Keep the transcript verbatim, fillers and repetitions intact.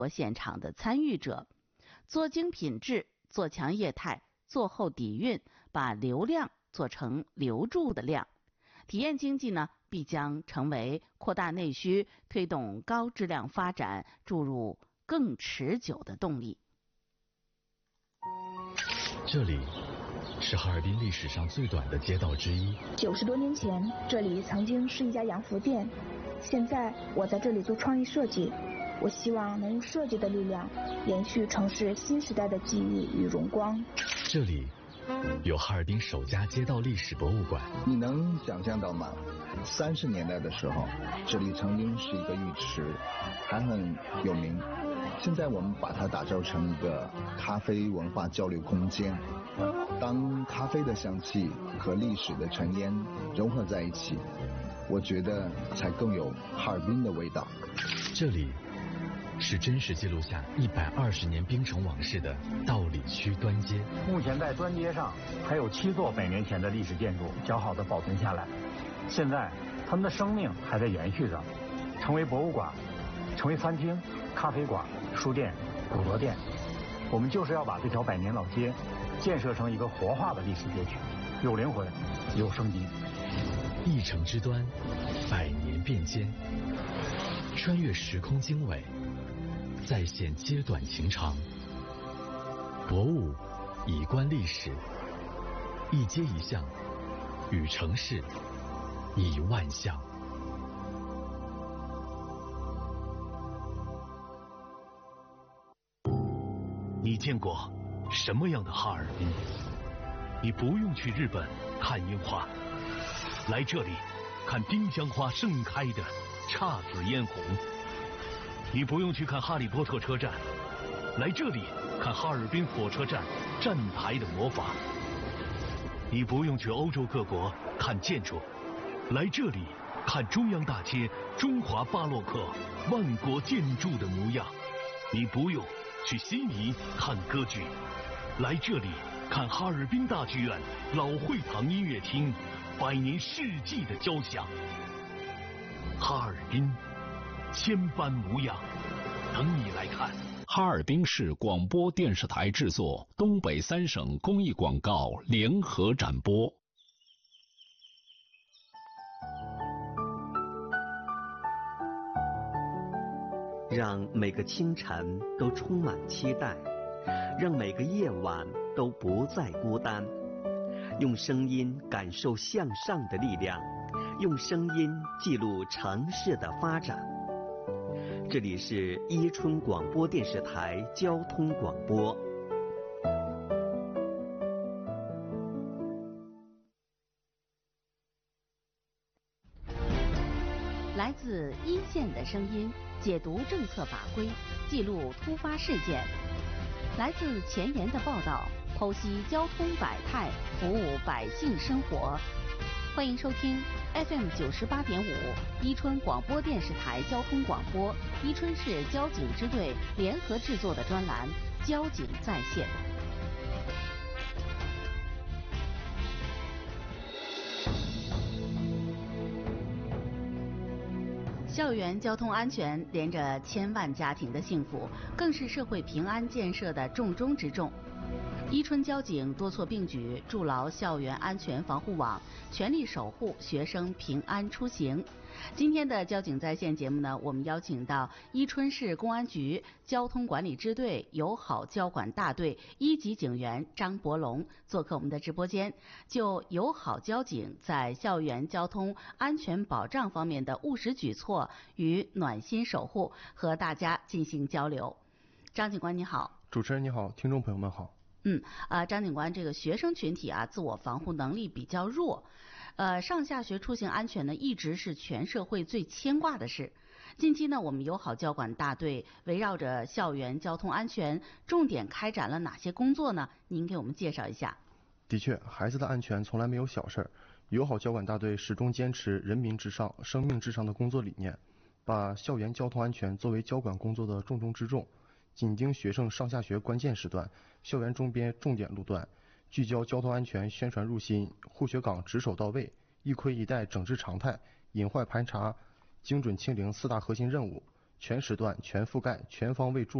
现场的参与者，做精品质，做强业态，做厚底蕴，把流量做成留住的量。体验经济呢，必将成为扩大内需、推动高质量发展注入更持久的动力。 这里是哈尔滨历史上最短的街道之一。 九十多年前，这里曾经是一家洋服店。现在我在这里做创意设计，我希望能用设计的力量，延续城市新时代的记忆与荣光。 这里有哈尔滨首家街道历史博物馆。 你能想象到吗？三十年代的时候，这里曾经是一个浴池，还很有名。现在我们把它打造成一个咖啡文化交流空间。当咖啡的香气和历史的尘烟融合在一起，我觉得才更有哈尔滨的味道。 这里是真实记录下一百二十年冰城往事的道里区端街。 目前在端街上还有七座百年前的历史建筑较好的保存下来，现在他们的生命还在延续着，成为博物馆，成为餐厅、咖啡馆、书店、古着店。我们就是要把这条百年老街建设成一个活化的历史街区，有灵魂，有生机。 一城之端，百年变迁，穿越时空经纬，再现街短情长。博物以观历史，一街一巷与城市以万象。 你见过什么样的哈尔滨？你不用去日本看樱花，来这里看丁香花盛开的姹紫嫣红。你不用去看哈利波特车站，来这里看哈尔滨火车站站台的魔法。你不用去欧洲各国看建筑，来这里看中央大街中华巴洛克万国建筑的模样。你不用去悉尼看歌剧，来这里看哈尔滨大剧院老会堂音乐厅百年世纪的交响。哈尔滨千般模样，等你来看。 哈尔滨市广播电视台制作，东北三省公益广告联合展播。 让每个清晨都充满期待，让每个夜晚都不再孤单。用声音感受向上的力量，用声音记录城市的发展。这里是伊春广播电视台交通广播。 来自一线的声音，解读政策法规，记录突发事件；来自前沿的报道，剖析交通百态，服务百姓生活。欢迎收听 F M 九十八点五伊春广播电视台交通广播，伊春市交警支队联合制作的专栏《交警在线》。校园交通安全连着千万家庭的幸福，更是社会平安建设的重中之重。伊春交警多措并举，筑牢校园安全防护网，全力守护学生平安出行。今天的交警在线节目呢，我们邀请到伊春市公安局交通管理支队友好交管大队一级警员张博龙做客我们的直播间，就友好交警在校园交通安全保障方面的务实举措与暖心守护和大家进行交流。张警官你好。 主持人你好，听众朋友们好。 嗯啊、呃，张警官，这个学生群体啊，自我防护能力比较弱，呃，上下学出行安全呢，一直是全社会最牵挂的事。近期呢，我们友好交管大队围绕着校园交通安全，重点开展了哪些工作呢？您给我们介绍一下。 的确，孩子的安全从来没有小事儿。友好交管大队始终坚持人民至上、生命至上的工作理念，把校园交通安全作为交管工作的重中之重。紧盯学生上下学关键时段，校园周边重点路段，聚焦交通安全宣传入心，护学岗值守到位，一盔一带整治常态，隐患排查，精准清零四大核心任务， 全时段、全覆盖、全方位助